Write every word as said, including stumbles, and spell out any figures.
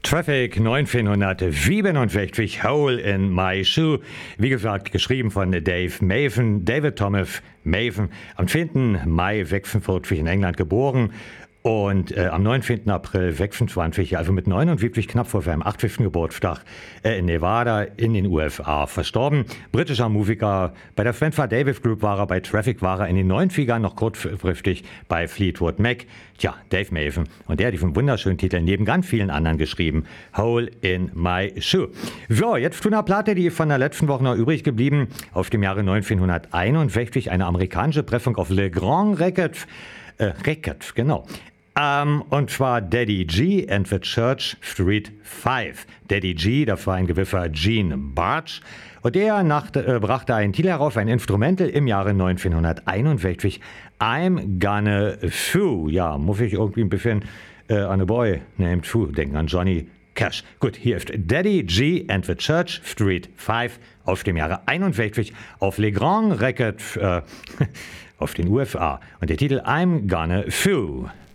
Traffic neunzehnhundertsiebenundsechzig, Hole in My Shoe. Wie gesagt, geschrieben von Dave Maven, David Thomas Maven, am zehnten Mai sechsundvierzig in England geboren und äh, am neunzehnten April sechsundzwanzig, also mit neunundsiebzig, knapp vor seinem achtzigsten Geburtstag, äh, in Nevada in den U S A verstorben. Britischer Musiker, bei der Spencer Davis Group war er, bei Traffic war er in den neunzigern noch kurzfristig bei Fleetwood Mac. Tja, Dave Maven. Und der hat diesen wunderschönen Titel neben ganz vielen anderen geschrieben. Hole in My Shoe. So, jetzt zu einer Platte, die ist von der letzten Woche noch übrig geblieben. Aus dem Jahre neunzehnhunderteinundsechzig, eine amerikanische Pressung auf Le Grand Records. Äh, Records, genau. Um, und zwar Daddy G and the Church Street Five. Daddy G, das war ein gewisser Gene Bartsch. Und der nacht, äh, brachte einen Titel heraus, ein Instrumental im Jahre neunzehnhunderteinundsechzig. I'm Gonna Sue. Ja, muss ich irgendwie ein bisschen äh, an a Boy named Sue denken, an Johnny Cash. Gut, hier ist Daddy G and the Church Street Five aus dem Jahre einundsechzig auf Le Grand Records äh, auf den U S A. Und der Titel I'm Gonna Sue.